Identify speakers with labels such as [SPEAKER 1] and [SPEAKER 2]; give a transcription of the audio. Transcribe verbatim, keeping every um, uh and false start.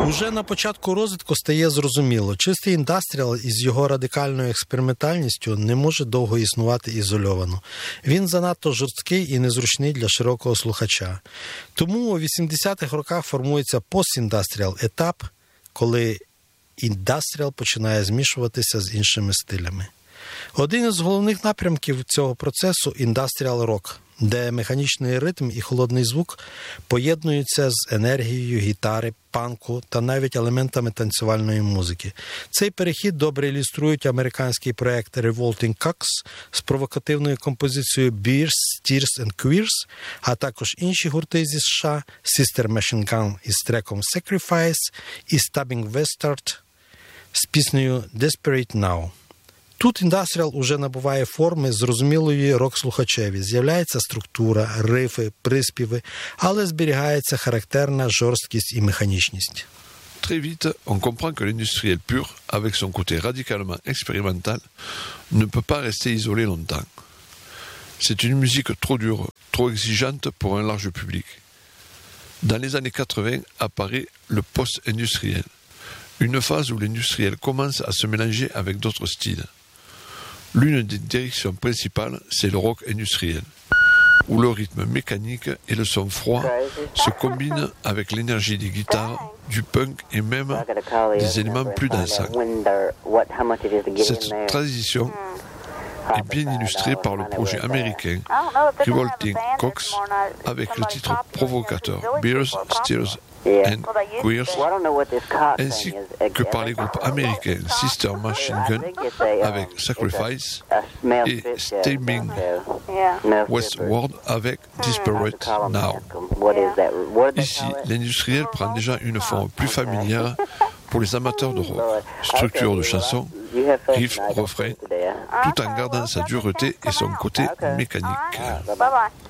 [SPEAKER 1] Уже на початку розвитку стає зрозуміло, чистий індастріал із його радикальною експериментальністю не може довго існувати ізольовано. Він занадто жорсткий і незручний для широкого слухача. Тому у вісімдесятих роках формується постіндастріал етап, коли індастріал починає змішуватися з іншими стилями. Один із головних напрямків цього процесу – індастріал-рок, де механічний ритм і холодний звук поєднуються з енергією гітари, панку та навіть елементами танцювальної музики. Цей перехід добре ілюструють американський проект Revolting Cocks з провокативною композицією Beers, Tears and Queers, а також інші гурти зі США Sister Machine Gun із треком Sacrifice і Stabbing Westart з піснею Desperate Now. Тут індастріал уже набуває форми зрозумілої рок-слухачеві. З'являється структура, рифи, приспіви, але зберігається характерна жорсткість і механічність.
[SPEAKER 2] Très vite, on comprend que l'industriel pur, avec son côté radicalement expérimental, ne peut pas rester isolé longtemps. C'est une musique trop dure, trop exigeante pour un large public. Dans les années quatre-vingts apparaît le post-industriel, une phase où l'industriel commence à se mélanger avec d'autres styles. L'une des directions principales, c'est le rock industriel, où le rythme mécanique et le son froid se combinent avec l'énergie des guitares, du punk et même des éléments plus dansants. Cette transition est bien illustrée par le projet américain Revolting Cocks avec le titre provocateur Beers, Steers and Queers, ainsi que par les groupes américains Sister Machine Gun avec Sacrifice et Stabbing Westward avec Desperate Now. Ici, l'industriel prend déjà une forme plus familière pour les amateurs de rock. Structure de chanson, riff, refrain, tout en gardant sa dureté et son côté mécanique.